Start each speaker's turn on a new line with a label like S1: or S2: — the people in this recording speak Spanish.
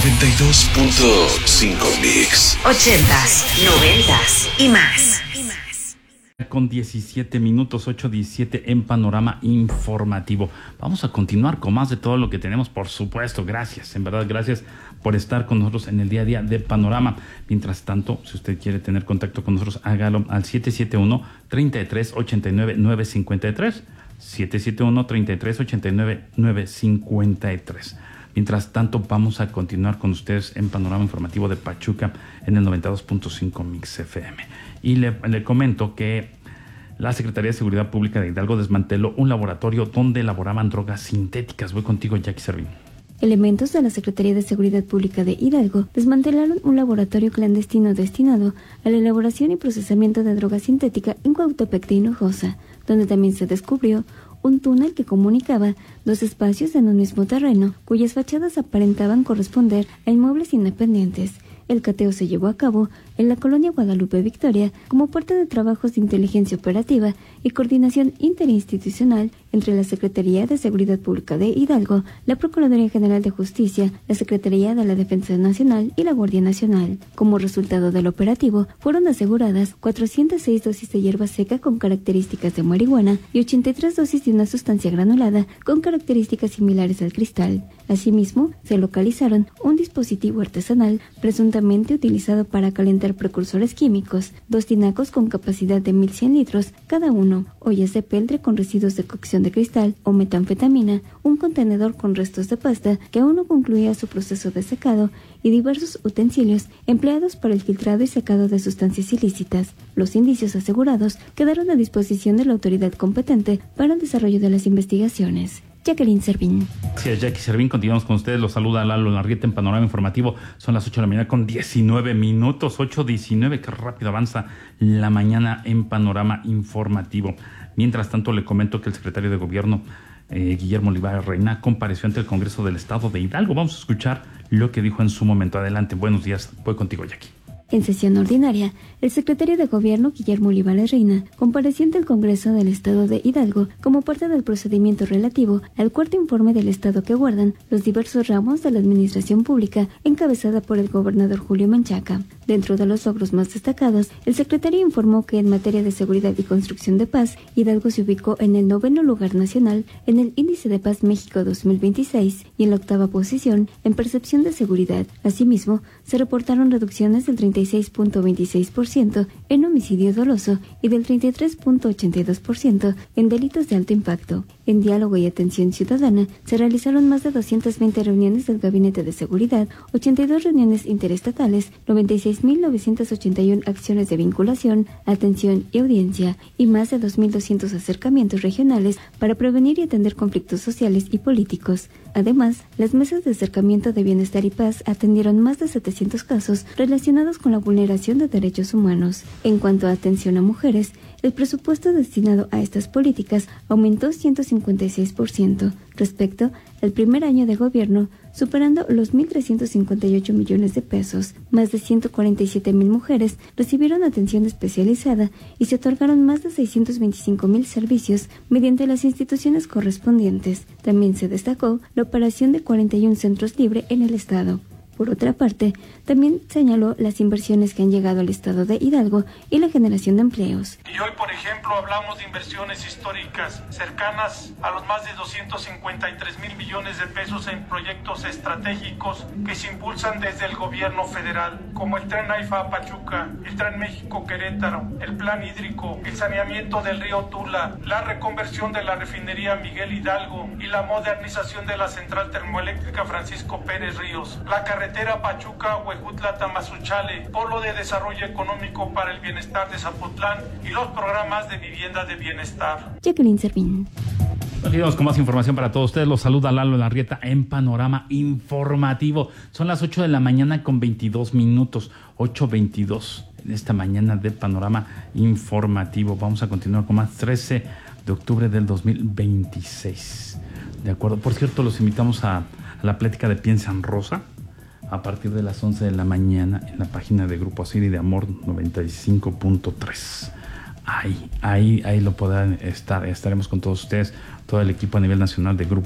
S1: 92.5 Mix.
S2: 80s, 90s y más.
S3: Con 17 minutos, 8:17 en Panorama Informativo. Vamos a continuar con más de todo lo que tenemos, por supuesto. Gracias, en verdad, gracias por estar con nosotros en el día a día de Panorama. Mientras tanto, si usted quiere tener contacto con nosotros, hágalo al 771-3389-953. 771-3389-953. Mientras tanto, vamos a continuar con ustedes en Panorama Informativo de Pachuca en el 92.5 Mix FM. Y le comento que la Secretaría de Seguridad Pública de Hidalgo desmanteló un laboratorio donde elaboraban drogas sintéticas. Voy contigo, Jackie Servín.
S4: Elementos de la Secretaría de Seguridad Pública de Hidalgo desmantelaron un laboratorio clandestino destinado a la elaboración y procesamiento de droga sintética en Cuautepec de Hinojosa, donde también se descubrió un túnel que comunicaba dos espacios en un mismo terreno, cuyas fachadas aparentaban corresponder a inmuebles independientes. El cateo se llevó a cabo en la colonia Guadalupe Victoria como parte de trabajos de inteligencia operativa y coordinación interinstitucional entre la Secretaría de Seguridad Pública de Hidalgo, la Procuraduría General de Justicia, la Secretaría de la Defensa Nacional y la Guardia Nacional. Como resultado del operativo, fueron aseguradas 406 dosis de hierba seca con características de marihuana y 83 dosis de una sustancia granulada con características similares al cristal. Asimismo, se localizaron un dispositivo artesanal presuntamente utilizado para calentar precursores químicos, 2 tinacos con capacidad de 1.100 litros cada uno, ollas de peltre con residuos de cocción de cristal o metanfetamina, un contenedor con restos de pasta que aún no concluía su proceso de secado y diversos utensilios empleados para el filtrado y secado de sustancias ilícitas. Los indicios asegurados quedaron a disposición de la autoridad competente para el desarrollo de las investigaciones. Jacqueline Servín.
S3: Gracias, Jackie Servín. Continuamos con ustedes. Los saluda Lalo Larrieta en Panorama Informativo. Son las 8 de la mañana con 19 minutos. 8:19. Qué rápido avanza la mañana en Panorama Informativo. Mientras tanto, le comento que el secretario de Gobierno, Guillermo Olivares Reina, compareció ante el Congreso del Estado de Hidalgo. Vamos a escuchar lo que dijo en su momento. Adelante. Buenos días. Voy contigo, Jackie.
S4: En sesión ordinaria, el secretario de Gobierno, Guillermo Olivares Reina, compareció ante el Congreso del Estado de Hidalgo como parte del procedimiento relativo al cuarto informe del Estado que guardan los diversos ramos de la administración pública encabezada por el gobernador Julio Menchaca. Dentro de los logros más destacados, el secretario informó que en materia de seguridad y construcción de paz, Hidalgo se ubicó en el 9º lugar nacional en el Índice de Paz México 2026 y en la 8ª posición en percepción de seguridad. Asimismo, se reportaron reducciones del 36.26% en homicidio doloso y del 33.82% en delitos de alto impacto. En diálogo y atención ciudadana, se realizaron más de 220 reuniones del Gabinete de Seguridad, 82 reuniones interestatales, 96.981 acciones de vinculación, atención y audiencia, y más de 2.200 acercamientos regionales para prevenir y atender conflictos sociales y políticos. Además, las mesas de acercamiento de bienestar y paz atendieron más de 700 casos relacionados con la vulneración de derechos humanos. En cuanto a atención a mujeres, el presupuesto destinado a estas políticas aumentó 156% respecto al primer año de gobierno, superando los 1.358 millones de pesos. Más de 147,000 mujeres recibieron atención especializada y se otorgaron más de 625,000 servicios mediante las instituciones correspondientes. También se destacó la operación de 41 centros libres en el estado. Por otra parte, también señaló las inversiones que han llegado al estado de Hidalgo y la generación de empleos.
S5: Y hoy, por ejemplo, hablamos de inversiones históricas cercanas a los más de 253,000 millones de pesos en proyectos estratégicos que se impulsan desde el gobierno federal, como el Tren AIFA Pachuca, el Tren México-Querétaro, el Plan Hídrico, el saneamiento del río Tula, la reconversión de la refinería Miguel Hidalgo y la modernización de la central termoeléctrica Francisco Pérez Ríos, la carretera Pachuca-Huejutla-Tamazunchale, Polo de Desarrollo Económico para el Bienestar de Zapotlán y los programas de vivienda de bienestar.
S4: Jacqueline Servín.
S3: Continuamos con más información para todos ustedes. Los saluda Lalo Larrieta en Panorama Informativo. Son las 8 de la mañana con 22 minutos. 8:22 en esta mañana de Panorama Informativo. Vamos a continuar con más. 13 de octubre del 2026. De acuerdo. Por cierto, los invitamos a la plática de Piensa en Rosa a partir de las 11 de la mañana en la página de Grupo Asir y de Amor 95.3. Ahí lo podrán estar. Estaremos con todos ustedes, todo el equipo a nivel nacional de Grupo